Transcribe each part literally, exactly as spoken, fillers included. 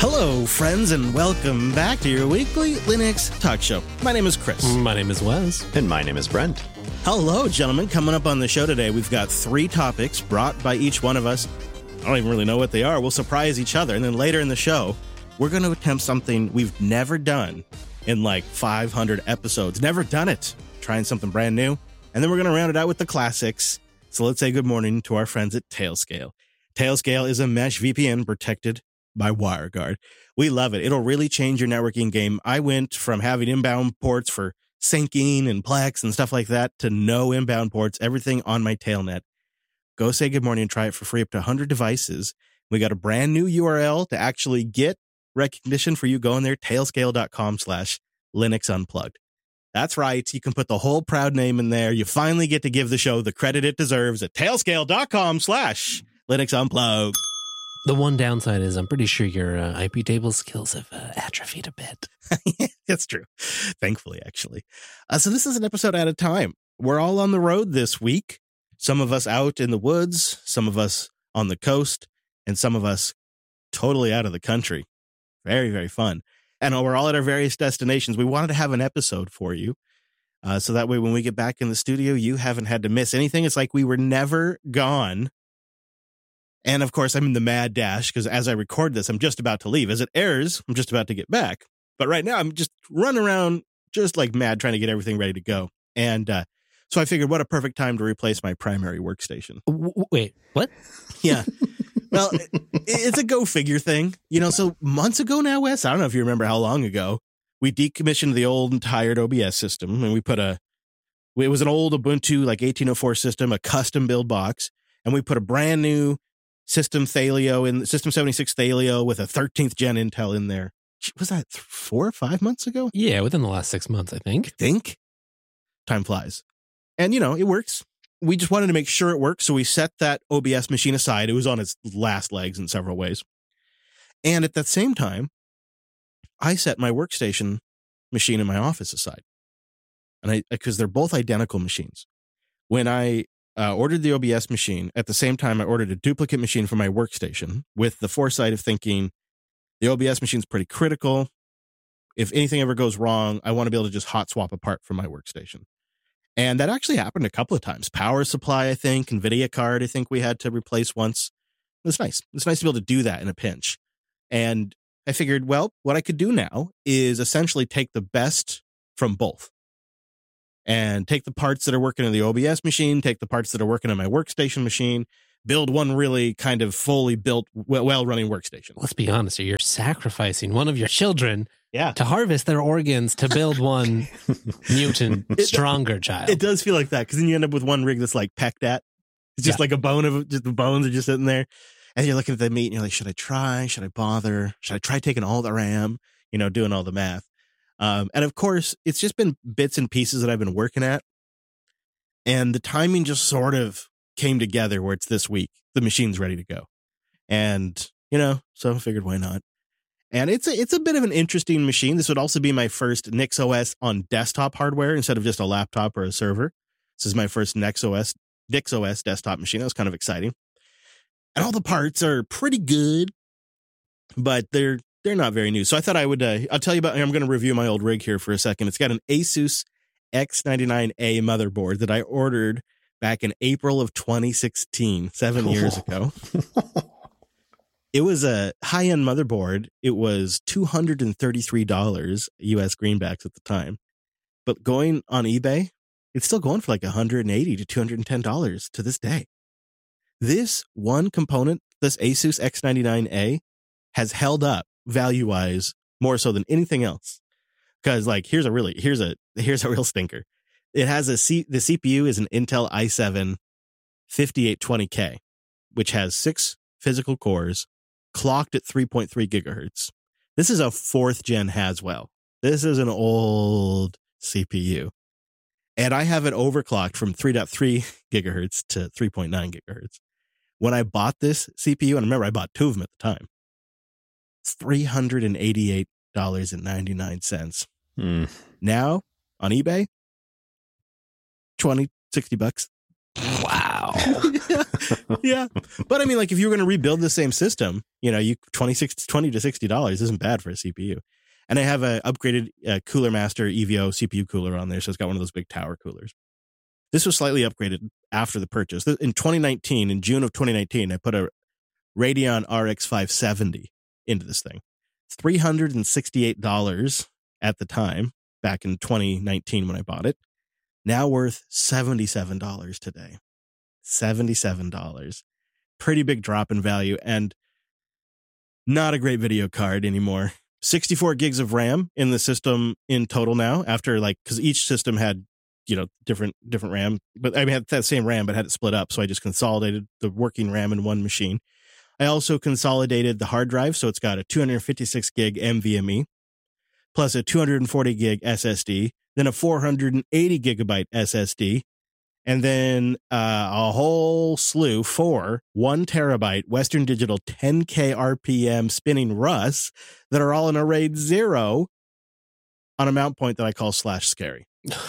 Hello, friends, and welcome back to your weekly Linux talk show. My name is Chris. My name is Wes. And my name is Brent. Hello, gentlemen. Coming up on the show today, we've got three topics brought by each one of us. I don't even really know what they are. We'll surprise each other. And then later in the show, we're going to attempt something we've never done in like five hundred episodes. Never done it. Trying something brand new. And then we're going to round it out with the classics. So let's say good morning to our friends at Tailscale. Tailscale is a mesh V P N protected by WireGuard. We love it. It'll really change your networking game. I went from having inbound ports for syncing and Plex and stuff like that to no inbound ports, everything on my Tailnet. Go say good morning and try it for free up to one hundred devices. We got a brand new U R L to actually get recognition for you. Go in there, tailscale.com slash Linux Unplugged. That's right. You can put the whole proud name in there. You finally get to give the show the credit it deserves at tailscale.com slash Linux Unplugged. The one downside is I'm pretty sure your uh, I P table skills have uh, atrophied a bit. That's true. Thankfully, actually. Uh, so this is an episode at a time. We're all on the road this week. Some of us out in the woods, some of us on the coast, and some of us totally out of the country. Very, very fun. And we're all at our various destinations. We wanted to have an episode for you. Uh, so that way, when we get back in the studio, you haven't had to miss anything. It's like we were never gone. And of course, I'm in the mad dash because as I record this, I'm just about to leave. As it airs, I'm just about to get back. But right now, I'm just running around just like mad trying to get everything ready to go. And uh, so I figured what a perfect time to replace my primary workstation. W- wait, what? Yeah. Well, it, it's a go figure thing. You know, so months ago now, Wes, I don't know if you remember how long ago, we decommissioned the old and tired O B S system. And we put a, it was an old Ubuntu like eighteen oh four system, a custom build box. And we put a brand new System Thalio in System seventy-six Thalio with a thirteenth gen Intel in there. Was that four or five months ago? Yeah, within the last six months, I think. I think. Time flies. And, you know, it works. We just wanted to make sure it worked, so we set that O B S machine aside. It was on its last legs in several ways. And at that same time, I set my workstation machine in my office aside. And I, because they're both identical machines. When I Uh, ordered the O B S machine. At the same time, I ordered a duplicate machine for my workstation with the foresight of thinking the O B S machine's pretty critical. If anything ever goes wrong, I want to be able to just hot swap apart from my workstation. And that actually happened a couple of times. Power supply, I think, NVIDIA card, I think we had to replace once. It was nice. It's nice to be able to do that in a pinch. And I figured, well, what I could do now is essentially take the best from both. And take the parts that are working in the O B S machine, take the parts that are working on my workstation machine, build one really kind of fully built, well-running workstation. Let's be honest here. You're sacrificing one of your children yeah. to harvest their organs to build one mutant, it, stronger child. It does feel like that, because then you end up with one rig that's like pecked at. It's just yeah. like a bone of, just the bones are just sitting there. And you're looking at the meat and you're like, should I try? Should I bother? Should I try taking all the RAM? You know, doing all the math. Um, and of course, it's just been bits and pieces that I've been working at. And the timing just sort of came together where it's this week. The machine's ready to go. And, you know, so I figured why not? And it's a, it's a bit of an interesting machine. This would also be my first NixOS on desktop hardware instead of just a laptop or a server. This is my first NixOS, NixOS desktop machine. That was kind of exciting. And all the parts are pretty good, but they're They're not very new. So I thought I would, uh, I'll tell you about, I'm going to review my old rig here for a second. It's got an Asus X ninety-nine A motherboard that I ordered back in April of twenty sixteen, seven oh. years ago. It was a high-end motherboard. It was two hundred thirty-three dollars U S greenbacks at the time. But going on eBay, it's still going for like one hundred eighty to two hundred ten dollars to this day. This one component, this Asus X ninety-nine A, has held up value-wise more so than anything else. Because like here's a really here's a here's a real stinker. It has a C the C P U is an Intel i seven fifty-eight twenty K, which has six physical cores, clocked at three point three gigahertz. This is a fourth gen Haswell. This is an old C P U. And I have it overclocked from three point three gigahertz to three point nine gigahertz. When I bought this C P U, and remember I bought two of them at the time, it's three hundred eighty-eight dollars and ninety-nine cents. Mm. Now on eBay, twenty, sixty bucks. Wow. yeah. yeah. But I mean, like if you were going to rebuild the same system, you know, you twenty-six, twenty to sixty dollars isn't bad for a C P U. And I have a upgraded uh, Cooler Master E V O C P U cooler on there. So it's got one of those big tower coolers. This was slightly upgraded after the purchase. In twenty nineteen, in June of twenty nineteen, I put a Radeon R X five seventy into this thing. It's three hundred sixty-eight dollars at the time, back in twenty nineteen when I bought it. Now worth seventy-seven dollars today. seventy-seven dollars. Pretty big drop in value and not a great video card anymore. sixty-four gigs of RAM in the system in total now after like, because each system had, you know, different different RAM, but I had that same RAM, but had it split up. So I just consolidated the working RAM in one machine. I also consolidated the hard drive. So it's got a two hundred fifty-six gig NVMe plus a two hundred forty gig S S D, then a four hundred eighty gigabyte S S D, and then uh, a whole slew, four one terabyte Western Digital ten K R P M spinning R U S that are all in a RAID zero on a mount point that I call slash scary.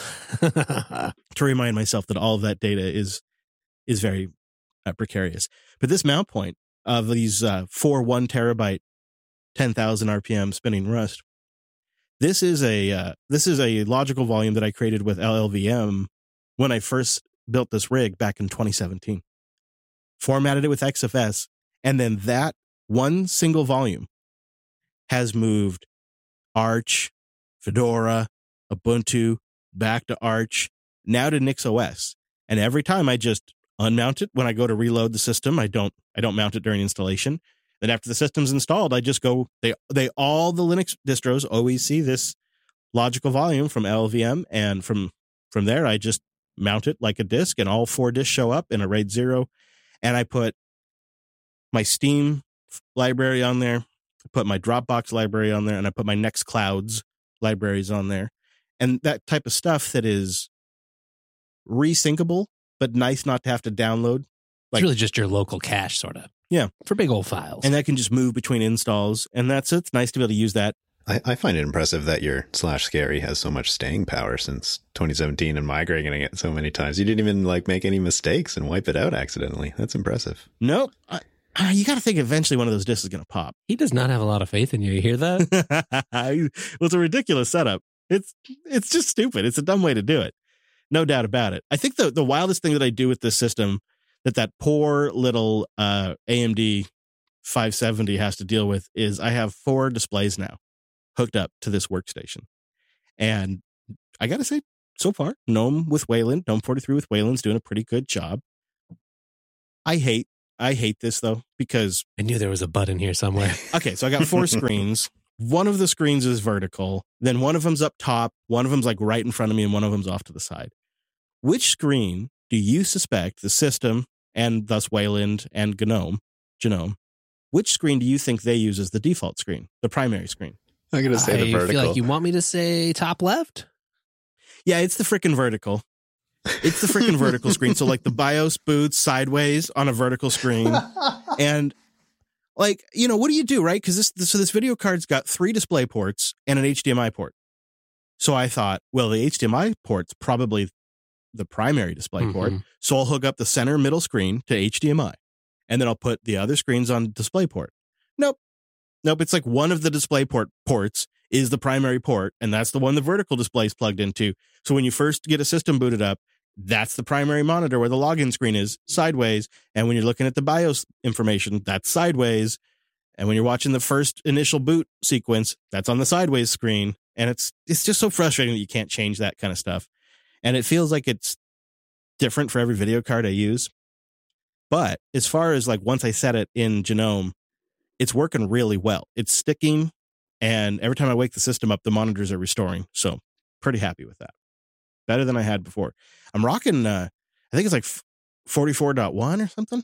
To remind myself that all of that data is is very uh, precarious. But this mount point of these uh, four one terabyte, ten thousand R P M spinning R U S, this is a uh, this is a logical volume that I created with L L V M when I first built this rig back in twenty seventeen. Formatted it with X F S, and then that one single volume has moved Arch, Fedora, Ubuntu, back to Arch, now to NixOS. And every time I just unmount it when I go to reload the system, I don't I don't mount it during installation. Then after the system's installed, I just go, they they all the Linux distros always see this logical volume from L L V M, and from from there I just mount it like a disk, and all four disks show up in a RAID zero. And I put my Steam library on there, I put my Dropbox library on there, and I put my Nextcloud's libraries on there. And that type of stuff that is resyncable, but nice not to have to download. Like, it's really just your local cache, sort of. Yeah. For big old files. And that can just move between installs. And that's it's nice to be able to use that. I, I find it impressive that your slash scary has so much staying power since twenty seventeen and migrating it so many times. You didn't even like make any mistakes and wipe it out accidentally. That's impressive. Nope. I, I, you got to think eventually one of those disks is going to pop. He does not have a lot of faith in you. You hear that? Well, it's a ridiculous setup. It's it's just stupid. It's a dumb way to do it. No doubt about it. I think the, the wildest thing that I do with this system that that poor little uh, A M D five seventy has to deal with is I have four displays now hooked up to this workstation. And I got to say, so far, GNOME with Wayland, GNOME forty-three with Wayland's doing a pretty good job. I hate, I hate this though, because I knew there was a button here somewhere. Okay, so I got four screens. One of the screens is vertical. Then one of them's up top. One of them's like right in front of me, and one of them's off to the side. Which screen do you suspect the system, and thus Wayland and GNOME, GNOME, which screen do you think they use as the default screen, the primary screen? I'm going to say I the vertical. feel like you want me to say top left? Yeah, it's the frickin' vertical. It's the frickin' vertical screen. So like the BIOS boots sideways on a vertical screen. And like, you know, what do you do, right? Because this, this, so this video card's got three display ports and an H D M I port. So I thought, well, the H D M I port's probably the primary display mm-hmm. port. So I'll hook up the center middle screen to H D M I. And then I'll put the other screens on DisplayPort. Nope. Nope. It's like one of the DisplayPort ports is the primary port, and that's the one the vertical display is plugged into. So when you first get a system booted up, that's the primary monitor where the login screen is sideways. And when you're looking at the BIOS information, that's sideways. And when you're watching the first initial boot sequence, that's on the sideways screen. And it's it's just so frustrating that you can't change that kind of stuff. And it feels like it's different for every video card I use. But as far as like once I set it in GNOME, it's working really well. It's sticking. And every time I wake the system up, the monitors are restoring. So pretty happy with that. Better than I had before. I'm rocking, uh, I think it's like forty-four point one or something.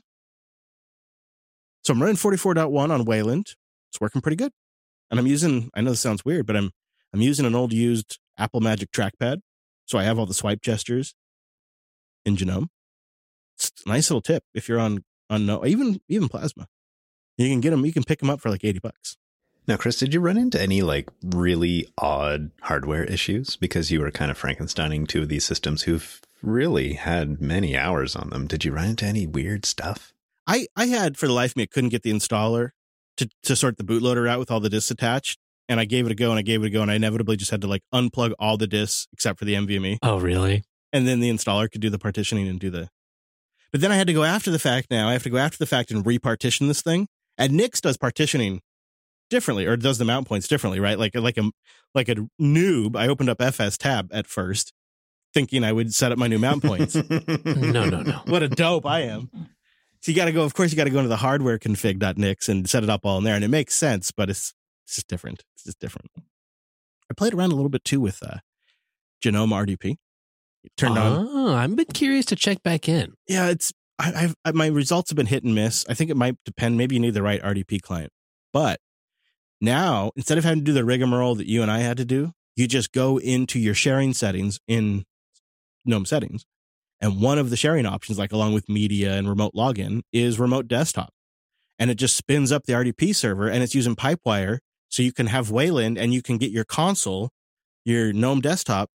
So I'm running forty-four point one on Wayland. It's working pretty good. And I'm using, I know this sounds weird, but I'm I'm using an old used Apple Magic trackpad. So I have all the swipe gestures in GNOME. It's a nice little tip if you're on, on no, even, even Plasma. You can get them, you can pick them up for like eighty bucks. Now, Chris, did you run into any like really odd hardware issues because you were kind of Frankensteining two of these systems who really had many hours on them. Did you run into any weird stuff? I, I had, for the life of me, I couldn't get the installer to, to sort the bootloader out with all the disks attached. And I gave it a go and I gave it a go. And I inevitably just had to like unplug all the disks except for the NVMe. Oh, really? And then the installer could do the partitioning and do the... But then I had to go after the fact now. I have to go after the fact and repartition this thing. And Nix does partitioning differently, or does the mount points differently, right? Like, like, a, like a noob, I opened up F S tab at first, thinking I would set up my new mount points. No, no, no. What a dope I am. So you got to go, of course, you got to go into the hardware config.nix and set it up all in there. And it makes sense, but it's, it's just different. It's just different. I played around a little bit too with uh, Genome R D P. It turned on. Oh, I'm a bit curious to check back in. Yeah, it's I, I've I, my results have been hit and miss. I think it might depend. Maybe you need the right R D P client. But now, instead of having to do the rigmarole that you and I had to do, you just go into your sharing settings in GNOME settings. And one of the sharing options, like along with media and remote login, is remote desktop. And it just spins up the R D P server, and it's using Pipewire. So you can have Wayland and you can get your console, your GNOME desktop,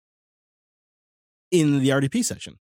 in the R D P session.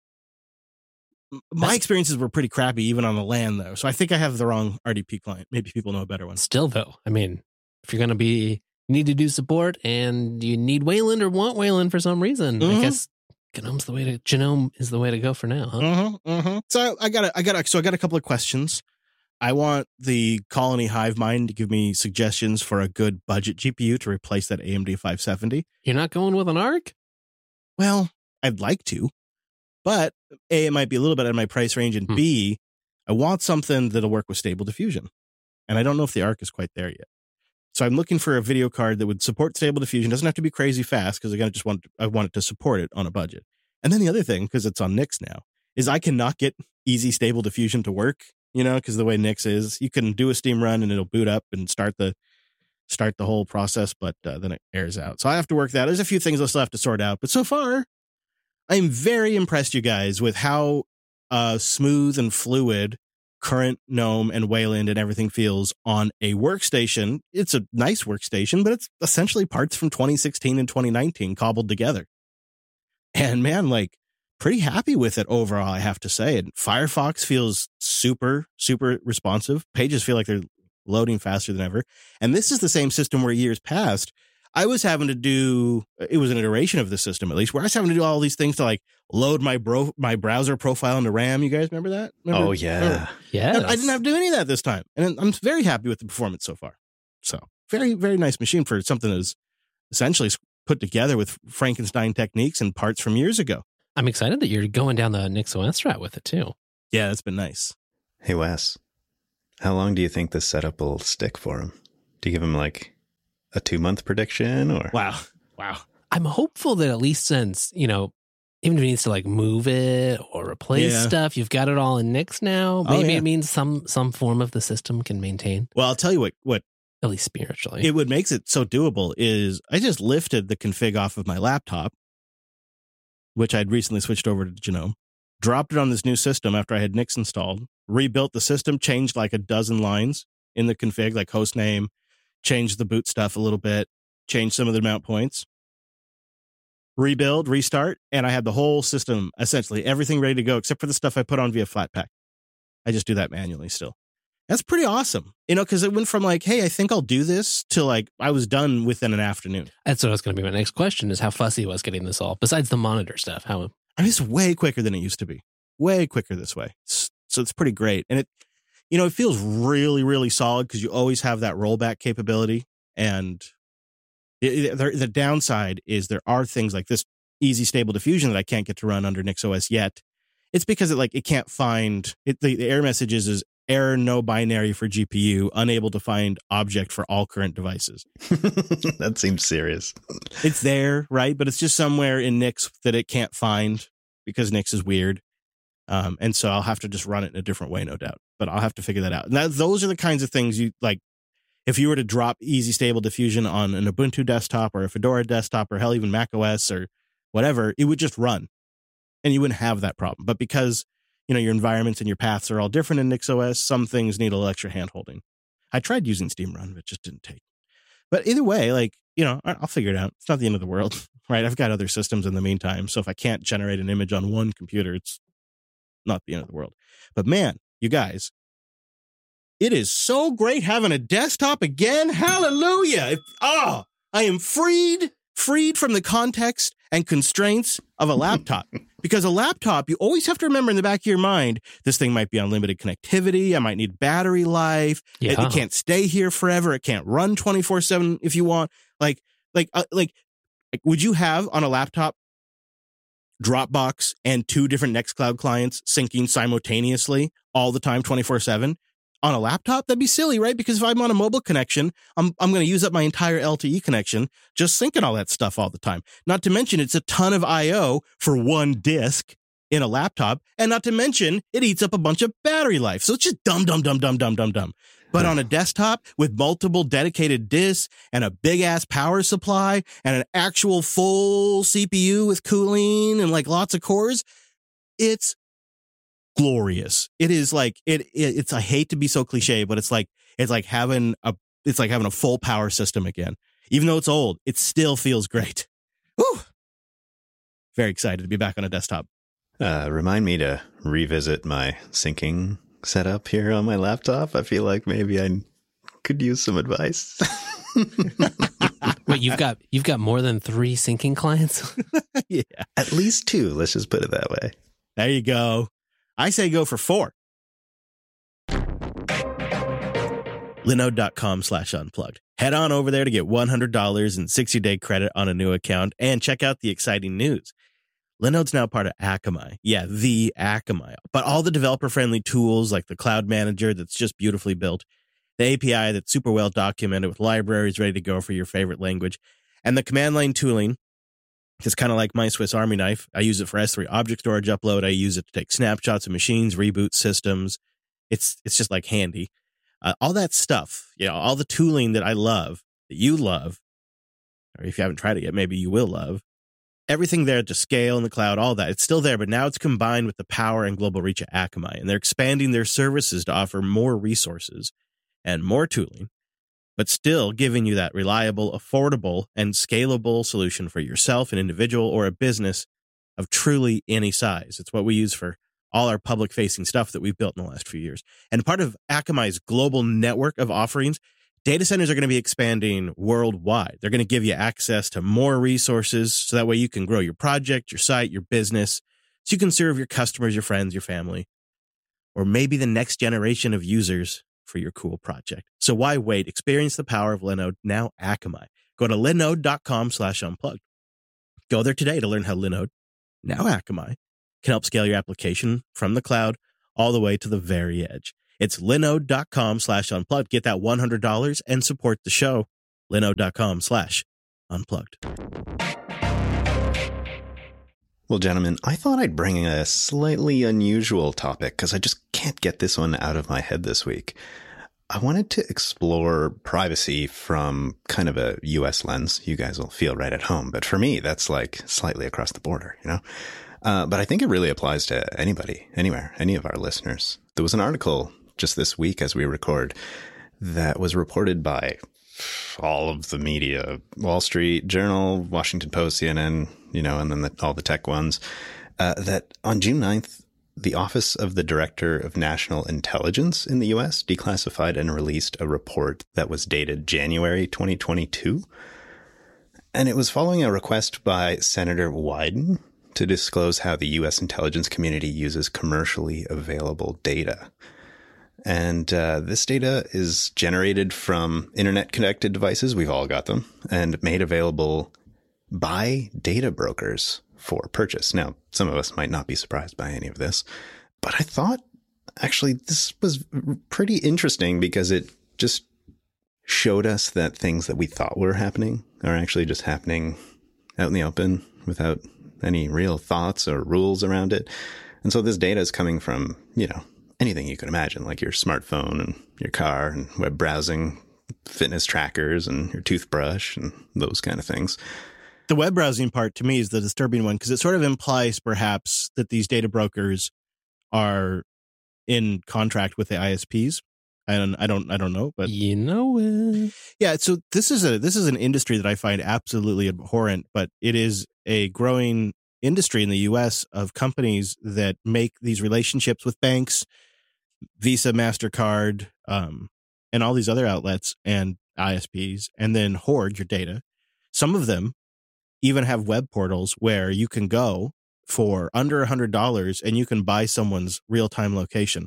My That's, experiences were pretty crappy, even on the LAN, though. So I think I have the wrong R D P client. Maybe people know a better one. Still, though, I mean, if you're going to be, you need to do support and you need Wayland or want Wayland for some reason, Mm-hmm. I guess GNOME's the way to, GNOME is the way to go for now, huh? Mm-hmm, mm-hmm. So I got, a, I got, a, so I got a couple of questions. I want the Colony Hive Mind to give me suggestions for a good budget G P U to replace that A M D five seventy. You're not going with an ARC? Well, I'd like to, but A, it might be a little bit out of my price range, and Hmm. B, I want something that'll work with Stable Diffusion. And I don't know if the ARC is quite there yet. So I'm looking for a video card that would support Stable Diffusion. Doesn't have to be crazy fast, because again, I just want I want it to support it on a budget. And then the other thing, because it's on Nix now, is I cannot get easy Stable Diffusion to work, you know, because the way Nix is, you can do a Steam run and it'll boot up and start the start the whole process, but uh, then it airs out. So I have to work that. There's a few things I still have to sort out, but so far, I'm very impressed, you guys, with how uh, smooth and fluid current GNOME and Wayland and everything feels on a workstation. It's a nice workstation, but it's essentially parts from twenty sixteen and twenty nineteen cobbled together. And man, like, pretty happy with it overall, I have to say. And Firefox feels super, super responsive. Pages feel like they're loading faster than ever. And this is the same system where years past, I was having to do, it was an iteration of the system at least, where I was having to do all these things to like load my bro, my browser profile into RAM. You guys remember that? Remember? Oh, yeah. Remember? Yeah. And I didn't have to do any of that this time. And I'm very happy with the performance so far. So very, very nice machine for something that's essentially put together with Frankenstein techniques and parts from years ago. I'm excited that you're going down the NixOS route with it, too. Yeah, that's been nice. Hey, Wes, how long do you think this setup will stick for him? Do you give him like a two month prediction or? Wow. Wow. I'm hopeful that at least since, you know, even if he needs to like move it or replace Yeah. stuff, you've got it all in Nix now. Oh, Maybe yeah. it means some some form of the system can maintain, Well, I'll tell you what, what at least spiritually. it what makes it so doable is I just lifted the config off of my laptop, which I'd recently switched over to GNOME, dropped it on this new system after I had Nix installed, rebuilt the system, changed like a dozen lines in the config, like host name, changed the boot stuff a little bit, changed some of the mount points, rebuild, restart, and I had the whole system, essentially everything ready to go except for the stuff I put on via Flatpak. I just do that manually still. That's pretty awesome, you know, because it went from like, hey, I think I'll do this to like I was done within an afternoon. That's what was going to be my next question: is how fussy was getting this all. Besides the monitor stuff, how I mean, it's way quicker than it used to be. Way quicker this way. So it's pretty great. And it, you know, it feels really, really solid because you always have that rollback capability. And it, it, the downside is there are things like this easy stable diffusion that I can't get to run under NixOS yet. It's because it like it can't find it. The, the error messages is error no binary for G P U, unable to find object for all current devices. That seems serious. It's there, right? But it's just somewhere in Nix that it can't find because Nix is weird. Um, and so I'll have to just run it in a different way, no doubt. But I'll have to figure that out. And that, those are the kinds of things you like. If you were to drop easy stable diffusion on an Ubuntu desktop or a Fedora desktop or hell, even Mac O S or whatever, it would just run and you wouldn't have that problem. But because, you know, your environments and your paths are all different in NixOS, some things need a little extra hand holding. I tried using Steam Run, but it just didn't take. But either way, like, you know, I'll figure it out. It's not the end of the world. right? I've got other systems in the meantime. So if I can't generate an image on one computer, it's not the end of the world. But man, you guys, it is so great having a desktop again. Hallelujah. If, oh, I am freed, freed from the context and constraints of a laptop. Because a laptop, you always have to remember in the back of your mind, this thing might be on limited connectivity. I might need battery life. Yeah. It, it can't stay here forever. It can't run twenty-four seven if you want. Like, like, uh, like, like, would you have on a laptop Dropbox and two different Nextcloud clients syncing simultaneously all the time, twenty-four seven? On a laptop, that'd be silly, right? Because if I'm on a mobile connection, I'm I'm going to use up my entire L T E connection just syncing all that stuff all the time. Not to mention, it's a ton of I O for one disk in a laptop, and not to mention, it eats up a bunch of battery life. So it's just dumb, dumb, dumb, dumb, dumb, dumb, dumb. But on a desktop with multiple dedicated disks and a big ass power supply and an actual full C P U with cooling and like lots of cores, it's glorious. It is like it, it it's I hate to be so cliche, but it's like it's like having a it's like having a full power system again. Even though it's old, it still feels great. Woo! Very excited to be back on a desktop. Uh, remind me to revisit my syncing setup here on my laptop. I feel like maybe I could use some advice. Wait, you've got you've got more than three syncing clients? Yeah. At least two. Let's just put it that way. There you go. I say go for four. Linode.com slash unplugged. Head on over there to get one hundred dollars and sixty day credit on a new account and check out the exciting news. Linode's now part of Akamai. Yeah, the Akamai. But all the developer-friendly tools like the Cloud Manager that's just beautifully built, the A P I that's super well documented with libraries ready to go for your favorite language, and the command line tooling. It's kind of like my Swiss Army knife. I use it for S three object storage upload. I use it to take snapshots of machines, reboot systems. It's it's just like handy. Uh, all that stuff, you know, all the tooling that I love, that you love, or if you haven't tried it yet, maybe you will love. Everything there to scale in the cloud, all that. It's still there, but now it's combined with the power and global reach of Akamai. And they're expanding their services to offer more resources and more tooling, but still giving you that reliable, affordable, and scalable solution for yourself, an individual, or a business of truly any size. It's what we use for all our public-facing stuff that we've built in the last few years. And part of Akamai's global network of offerings, data centers are going to be expanding worldwide. They're going to give you access to more resources so that way you can grow your project, your site, your business, so you can serve your customers, your friends, your family, or maybe the next generation of users for your cool project. So why wait? Experience the power of Linode, now Akamai. Go to linode.com slash unplugged. Go there today to learn how Linode, now Akamai, can help scale your application from the cloud all the way to the very edge. It's linode.com slash unplugged. Get that one hundred dollars and support the show. Linode.com slash unplugged. Well, gentlemen, I thought I'd bring a slightly unusual topic because I just can't get this one out of my head this week. I wanted to explore privacy from kind of a U S lens. You guys will feel right at home. But for me, that's like slightly across the border, you know? Uh, but I think it really applies to anybody, anywhere, any of our listeners. There was an article just this week as we record that was reported by all of the media, Wall Street Journal, Washington Post, C N N, you know, and then the, all the tech ones, uh, that on June ninth, the Office of the Director of National Intelligence in the U S declassified and released a report that was dated January twenty twenty-two. And it was following a request by Senator Wyden to disclose how the U S intelligence community uses commercially available data. And uh, this data is generated from internet-connected devices. We've all got them, and made available by data brokers for purchase. Now, some of us might not be surprised by any of this, but I thought actually this was pretty interesting because it just showed us that things that we thought were happening are actually just happening out in the open without any real thoughts or rules around it. And so this data is coming from, you know, anything you can imagine, like your smartphone and your car and web browsing, fitness trackers and your toothbrush and those kind of things. The web browsing part to me is the disturbing one because it sort of implies perhaps that these data brokers are in contract with the I S Ps. I don't, I don't, I don't know, but you know it. yeah. So this is a this is an industry that I find absolutely abhorrent, but it is a growing industry in the U S of companies that make these relationships with banks, Visa, MasterCard, um, and all these other outlets and I S Ps, and then hoard your data. Some of them even have web portals where you can go for under a hundred dollars and you can buy someone's real-time location.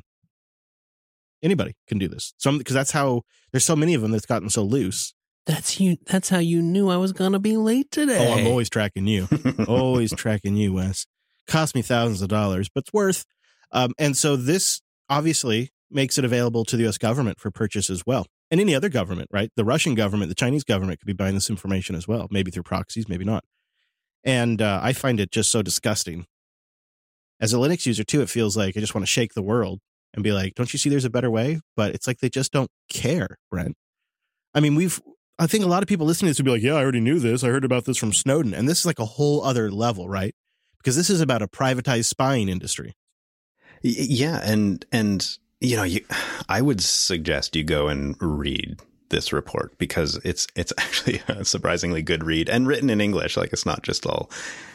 Anybody can do this. Some because that's how there's so many of them that's gotten so loose. That's you. That's how you knew I was gonna be late today. Oh, I'm always tracking you. Always tracking you, Wes. Cost me thousands of dollars, but it's worth. Um, and so this obviously makes it available to the U S government for purchase as well. And any other government, right? The Russian government, the Chinese government could be buying this information as well, maybe through proxies, maybe not. And uh, I find it just so disgusting. As a Linux user, too, it feels like I just want to shake the world and be like, don't you see there's a better way? But it's like they just don't care, Brent. I mean, we've, I think a lot of people listening to this would be like, yeah, I already knew this. I heard about this from Snowden. And this is like a whole other level, right? Because this is about a privatized spying industry. Yeah. And, and, you know, you, I would suggest you go and read this report because it's, it's actually a surprisingly good read and written in English. Like it's not just all,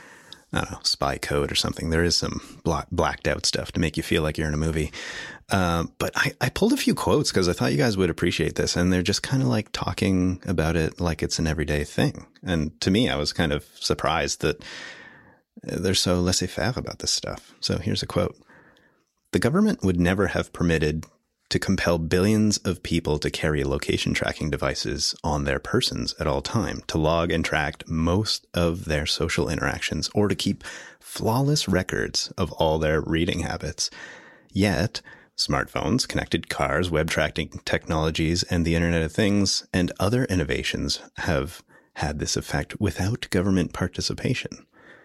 I don't know, spy code or something. There is some black, blacked out stuff to make you feel like you're in a movie. Um, but I, I pulled a few quotes because I thought you guys would appreciate this. And they're just kind of like talking about it like it's an everyday thing. And to me, I was kind of surprised that they're so laissez-faire about this stuff. So here's a quote. The government would never have permitted to compel billions of people to carry location tracking devices on their persons at all time, to log and track most of their social interactions, or to keep flawless records of all their reading habits. Yet, smartphones, connected cars, web tracking technologies, and the Internet of Things and other innovations have had this effect without government participation.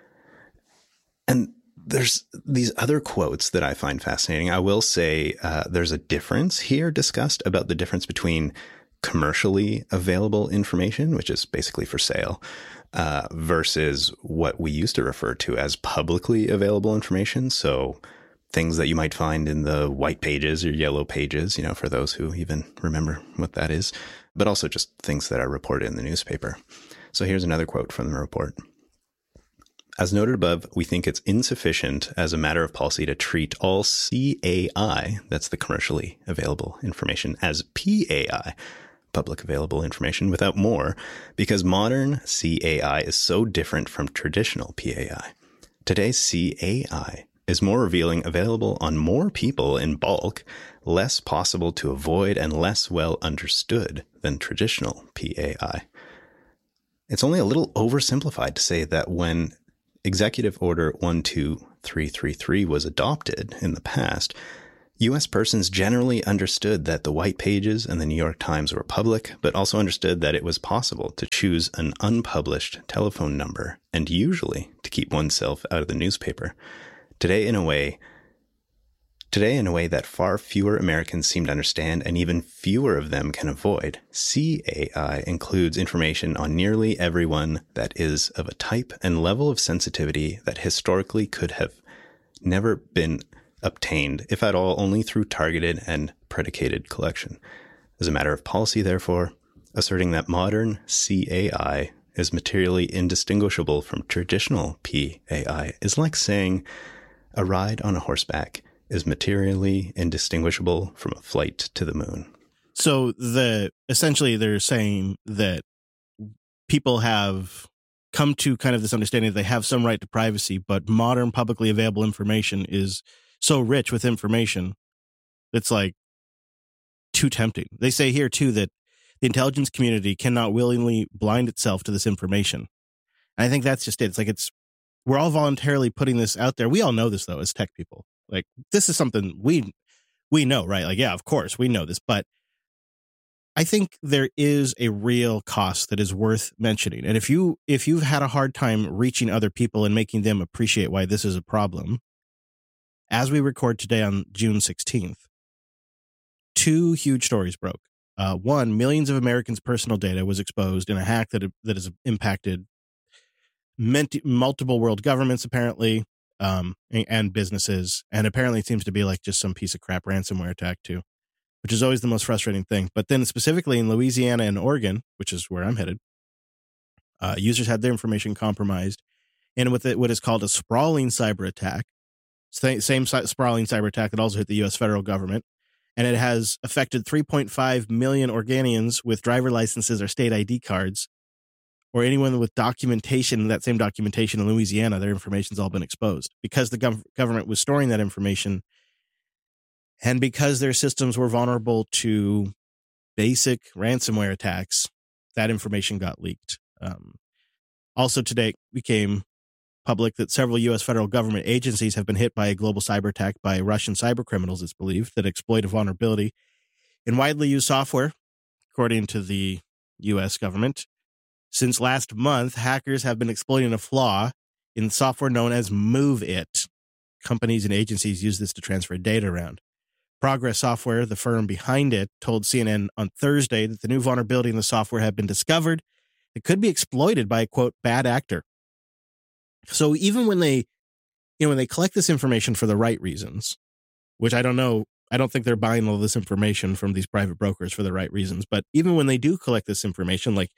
And there's these other quotes that I find fascinating. I will say uh, there's a difference here discussed about the difference between commercially available information, which is basically for sale, uh, versus what we used to refer to as publicly available information. So things that you might find in the white pages or yellow pages, you know, for those who even remember what that is, but also just things that are reported in the newspaper. So here's another quote from the report. As noted above, we think it's insufficient as a matter of policy to treat all C A I, that's the commercially available information, as P A I, public available information, without more, because modern C A I is so different from traditional P A I. Today's C A I is more revealing, available on more people in bulk, less possible to avoid, and less well understood than traditional P A I. It's only a little oversimplified to say that when Executive Order one two three three three was adopted in the past, U S persons generally understood that the white pages and the New York Times were public, but also understood that it was possible to choose an unpublished telephone number and usually to keep oneself out of the newspaper. Today, in a way, Today, in a way that far fewer Americans seem to understand and even fewer of them can avoid, C A I includes information on nearly everyone that is of a type and level of sensitivity that historically could have never been obtained, if at all, only through targeted and predicated collection. As a matter of policy, therefore, asserting that modern C A I is materially indistinguishable from traditional P A I is like saying a ride on a horseback is materially indistinguishable from a flight to the moon. So the essentially they're saying that people have come to kind of this understanding that they have some right to privacy, but modern publicly available information is so rich with information it's like too tempting. They say here too that the intelligence community cannot willingly blind itself to this information. And I think that's just it. It's like it's we're all voluntarily putting this out there. We all know this though as tech people. Like this is something we we know, right? Like, yeah, of course we know this, but I think there is a real cost that is worth mentioning. And if you if you've had a hard time reaching other people and making them appreciate why this is a problem, as we record today on June sixteenth, two huge stories broke. Uh, one, millions of Americans' personal data was exposed in a hack that that has impacted multiple world governments, apparently, um, and businesses. And apparently it seems to be like just some piece of crap ransomware attack, too. which is always the most frustrating thing. But then specifically in Louisiana and Oregon, which is where I'm headed, uh, users had their information compromised. And with it, what is called a sprawling cyber attack, same, same sprawling cyber attack that also hit the U S federal government. And it has affected three point five million Organians with driver licenses or state I D cards, or anyone with documentation, that same documentation in Louisiana. Their information's all been exposed because the gov- government was storing that information, and because their systems were vulnerable to basic ransomware attacks. That information got leaked. Um, also today it became public that several U S federal government agencies have been hit by a global cyber attack by Russian cyber criminals, it's believed, that exploit a vulnerability in widely used software, according to the U S government. Since last month, hackers have been exploiting a flaw in software known as MoveIt. Companies and agencies use this to transfer data around. Progress Software, the firm behind it, told C N N on Thursday that the new vulnerability in the software had been discovered. It could be exploited by a, quote, bad actor. So even when they, you know, when they collect this information for the right reasons, which I don't know, I don't think they're buying all this information from these private brokers for the right reasons. But even when they do collect this information, like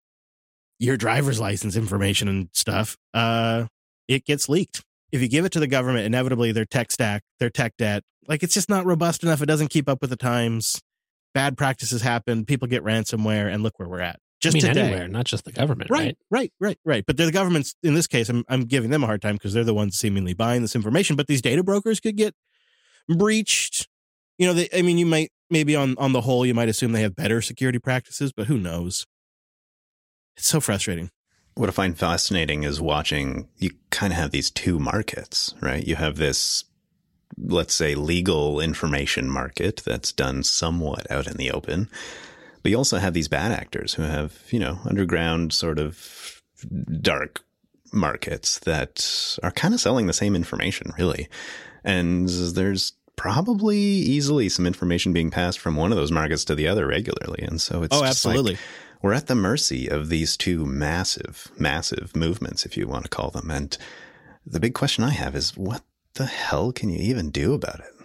your driver's license information and stuff, uh, it gets leaked. If you give it to the government, inevitably their tech stack, their tech debt, like it's just not robust enough. It doesn't keep up with the times. Bad practices happen. People get ransomware, and look where we're at. Just I mean, today. anywhere, not just the government, Right, right? right, right, right. But the government's, in this case, I'm, I'm giving them a hard time because they're the ones seemingly buying this information. But these data brokers could get breached. You know, they, I mean, you might, maybe on, on the whole, you might assume they have better security practices, but who knows? It's so frustrating. What I find fascinating is watching, you kind of have these two markets, right? You have this, let's say, legal information market that's done somewhat out in the open. But you also have these bad actors who have, you know, underground sort of dark markets that are kind of selling the same information, really. And there's probably easily some information being passed from one of those markets to the other regularly. And so it's oh, just absolutely. Like we're at the mercy of these two massive, massive movements, if you want to call them. And the big question I have is, what the hell can you even do about it?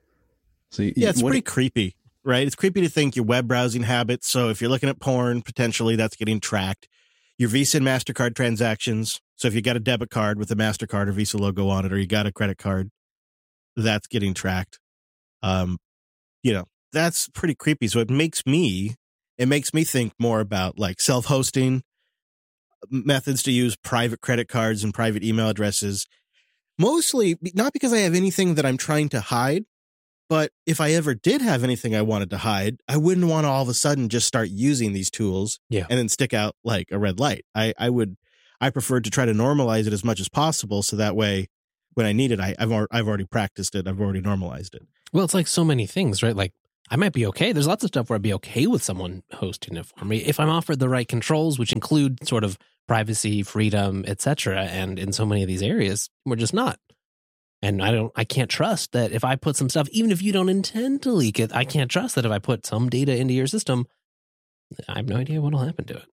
So you, yeah, it's what, pretty creepy. Right? It's creepy to think your web browsing habits. So if you're looking at porn, potentially that's getting tracked. Your Visa and MasterCard transactions. So if you got a debit card with a MasterCard or Visa logo on it, or you got a credit card, that's getting tracked. Um, you know, that's pretty creepy. So it makes me, it makes me think more about like self-hosting methods to use private credit cards and private email addresses. Mostly not because I have anything that I'm trying to hide. But if I ever did have anything I wanted to hide, I wouldn't want to all of a sudden just start using these tools yeah. and then stick out like a red light. I, I would, I prefer to try to normalize it as much as possible. So that way, when I need it, I, I've, I've already practiced it. I've already normalized it. Well, it's like so many things, right? Like I might be okay. There's lots of stuff where I'd be okay with someone hosting it for me if I'm offered the right controls, which include sort of privacy, freedom, et cetera. And in so many of these areas, we're just not. And I don't, I can't trust that if I put some stuff, even if you don't intend to leak it, I can't trust that if I put some data into your system, I have no idea what will happen to it.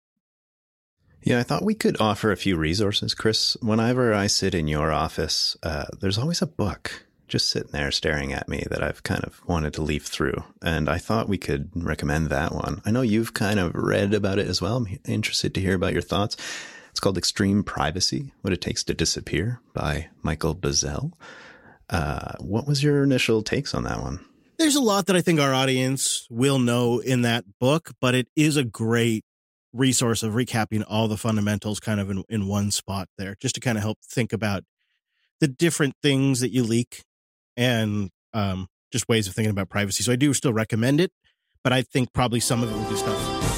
Yeah, I thought we could offer a few resources, Chris. Whenever I sit in your office, uh, there's always a book just sitting there staring at me that I've kind of wanted to leaf through. And I thought we could recommend that one. I know you've kind of read about it as well. I'm interested to hear about your thoughts. It's called Extreme Privacy, What It Takes to Disappear by Michael Bazzell. Uh, what was your initial takes on that one? There's a lot that I think our audience will know in that book, but it is a great resource of recapping all the fundamentals kind of in, in one spot there, just to kind of help think about the different things that you leak and um, just ways of thinking about privacy. So I do still recommend it, but I think probably some of it will be stuff